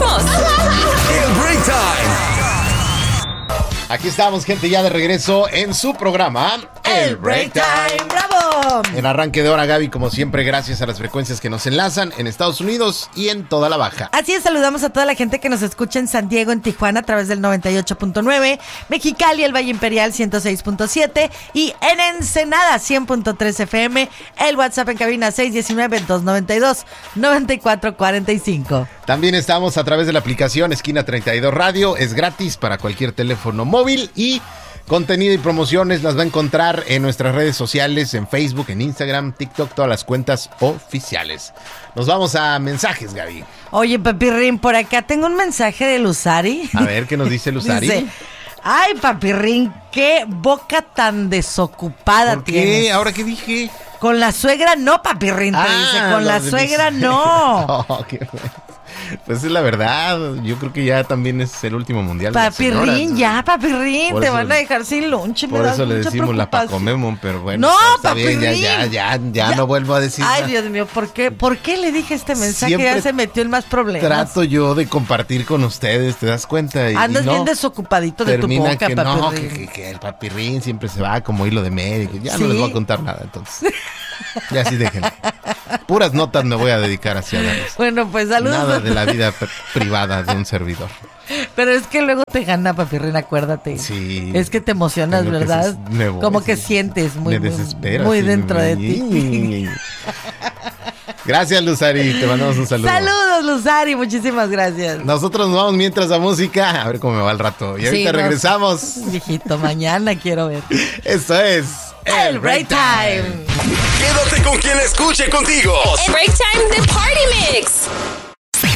mismos. El Break Time. Aquí estamos, gente, ya de regreso en su programa El Break Time. ¡Bravo! En arranque de hora, Gaby, como siempre, gracias a las frecuencias que nos enlazan en Estados Unidos y en toda la baja. Así es, saludamos a toda la gente que nos escucha en San Diego, en Tijuana, a través del 98.9, Mexicali, el Valle Imperial, 106.7 y en Ensenada, 100.3 FM, el WhatsApp en cabina 619-292-9445. También estamos a través de la aplicación Esquina 32 Radio, es gratis para cualquier teléfono móvil y contenido y promociones las va a encontrar en nuestras redes sociales, en Facebook, en Instagram, TikTok, todas las cuentas oficiales. Nos vamos a mensajes, Gaby. Oye, Papirrín, por acá tengo un mensaje de Luzari. A ver, ¿qué nos dice Luzari? Dice, ay, Papirrín, qué boca tan desocupada ¿Por qué? tienes. ¿Ahora qué dije? Con la suegra no, Papirrín, te dice, con la suegra no. Oh, qué bueno. Pues es la verdad, yo creo que ya también es el último mundial. Papirrín, ya, Papirrín, Por te eso- van a dejar sin lunch. Por eso le decimos la Pacomemo, pero bueno, No, está bien, Papirrín. ya no vuelvo a decir Ay, nada. Dios mío, ¿por qué le dije este mensaje? Siempre Ya se metió en más problemas. Trato yo de compartir con ustedes, ¿te das cuenta? Y Andas no, bien desocupadito de tu termina boca, que no, Papirrín. que el Papirrín siempre se va como hilo de medio. Ya ¿Sí? no les voy a contar nada, entonces. Ya sí, déjenme. Puras notas me voy a dedicar hacia darles. Bueno, pues saludos. Nada de la vida privada de un servidor. Pero es que luego te gana, Papirrín, acuérdate. Sí. Es que te emocionas, Tengo que ¿verdad? me voy, Como que sí. sientes muy, Me muy, desespera. muy sí, dentro de ti. Gracias, Luzari. Te mandamos un saludo. Saludos, Luzari, muchísimas gracias. Nosotros nos vamos mientras la música. A ver cómo me va el rato. Y ahorita Sí, regresamos. Viejito, mañana quiero ver. Esto es El Break Time. Quédate con quien escuche contigo. El Break Time de Party Mix.